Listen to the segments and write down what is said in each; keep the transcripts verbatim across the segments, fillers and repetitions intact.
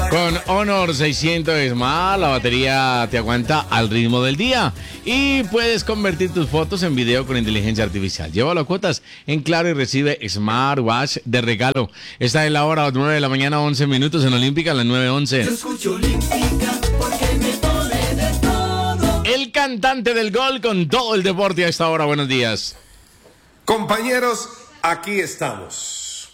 Con Honor seiscientos Smart, la batería te aguanta al ritmo del día y puedes convertir tus fotos en video con inteligencia artificial. Llévalo a cuotas en Claro y recibe Smartwatch de regalo. Esta es la hora nueve de la mañana, once minutos en Olímpica, a las nueve once. Yo escucho Olímpica porque me pone de todo. El cantante del gol con todo el deporte a esta hora. Buenos días. Compañeros, aquí estamos.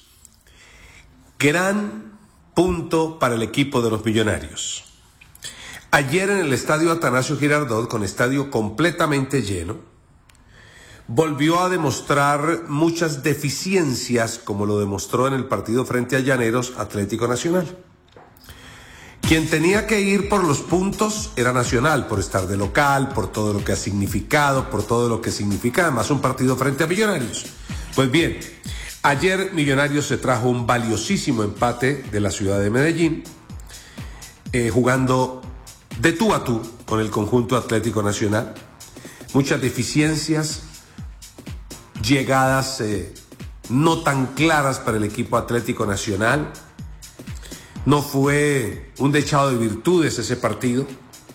Gran punto para el equipo de los Millonarios. Ayer en el estadio Atanasio Girardot, con estadio completamente lleno, volvió a demostrar muchas deficiencias, como lo demostró en el partido frente a Llaneros Atlético Nacional. Quien tenía que ir por los puntos era Nacional, por estar de local, por todo lo que ha significado, por todo lo que significa además un partido frente a Millonarios. Pues bien, ayer Millonarios se trajo un valiosísimo empate de la ciudad de Medellín, eh, jugando de tú a tú con el conjunto Atlético Nacional. Muchas deficiencias, llegadas eh, no tan claras para el equipo Atlético Nacional. No fue un dechado de virtudes ese partido,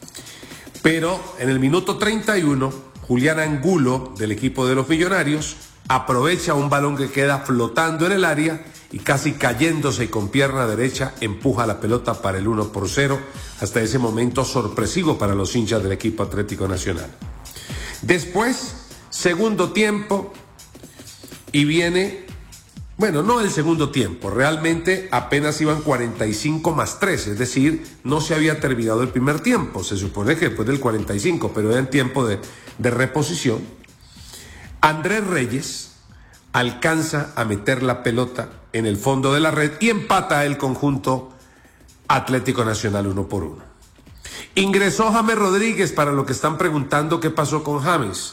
pero en el minuto treinta y uno, Julián Angulo, del equipo de los Millonarios, aprovecha un balón que queda flotando en el área y casi cayéndose y con pierna derecha empuja la pelota para el uno por cero, hasta ese momento sorpresivo para los hinchas del equipo Atlético Nacional. Después, segundo tiempo, y viene... Bueno, no el segundo tiempo, realmente apenas iban cuarenta y cinco más tres, es decir, no se había terminado el primer tiempo, se supone que después del cuarenta y cinco, pero era en tiempo de, de reposición. Andrés Reyes alcanza a meter la pelota en el fondo de la red y empata el conjunto Atlético Nacional uno por uno. Ingresó James Rodríguez, para lo que están preguntando qué pasó con James.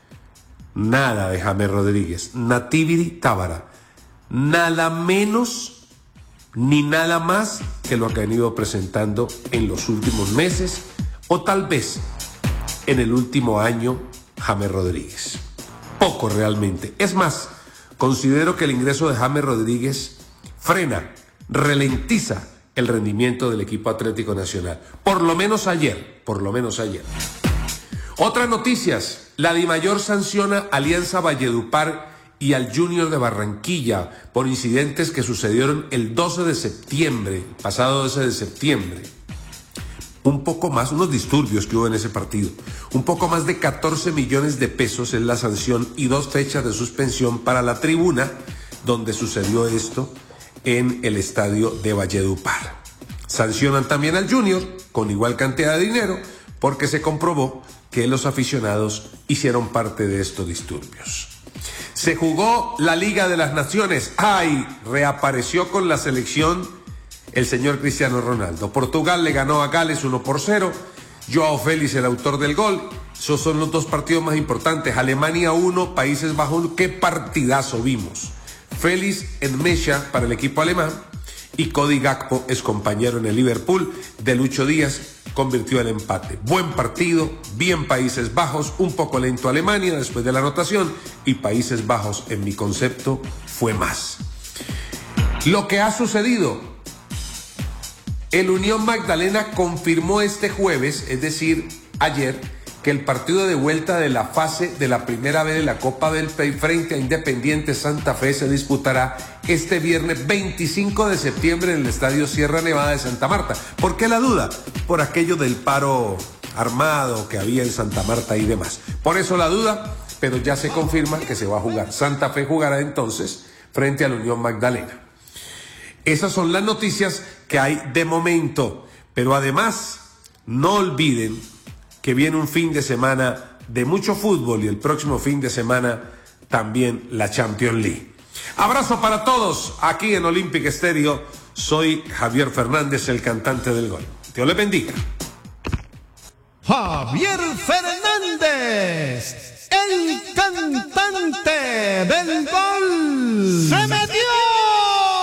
Nada de James Rodríguez, Nativiri Tábara. Nada menos ni nada más que lo que han ido presentando en los últimos meses o tal vez en el último año James Rodríguez. Poco realmente. Es más, considero que el ingreso de James Rodríguez frena, ralentiza el rendimiento del equipo Atlético Nacional. Por lo menos ayer, por lo menos ayer. Otras noticias. La DIMAYOR sanciona Alianza Valledupar y al Junior de Barranquilla por incidentes que sucedieron el doce de septiembre, pasado doce de septiembre. Un poco más, unos disturbios que hubo en ese partido. Un poco más de catorce millones de pesos es la sanción y dos fechas de suspensión para la tribuna donde sucedió esto en el estadio de Valledupar. Sancionan también al Junior con igual cantidad de dinero porque se comprobó que los aficionados hicieron parte de estos disturbios. Se jugó la Liga de las Naciones. ¡Ay! Reapareció con la selección el señor Cristiano Ronaldo. Portugal le ganó a Gales uno por cero. Joao Félix, el autor del gol. Esos son los dos partidos más importantes. Alemania uno, Países Bajos uno. ¡Qué partidazo vimos! Félix en mecha para el equipo alemán. Y Cody Gakpo es compañero en el Liverpool de Lucho Díaz. Convirtió el empate. Buen partido, bien Países Bajos, un poco lento Alemania después de la anotación y Países Bajos, en mi concepto, fue más. Lo que ha sucedido, el Unión Magdalena confirmó este jueves, es decir, ayer, que el partido de vuelta de la fase de la primera vez de la Copa del Rey frente a Independiente Santa Fe se disputará este viernes veinticinco de septiembre en el Estadio Sierra Nevada de Santa Marta. ¿Por qué la duda? Por aquello del paro armado que había en Santa Marta y demás. Por eso la duda, pero ya se confirma que se va a jugar. Santa Fe jugará entonces frente a la Unión Magdalena. Esas son las noticias que hay de momento, pero además no olviden que viene un fin de semana de mucho fútbol y el próximo fin de semana también la Champions League. Abrazo para todos aquí en Olímpica Estéreo. Soy Javier Fernández, el cantante del gol. Dios les bendiga. Javier Fernández, el cantante del gol. ¡Se metió!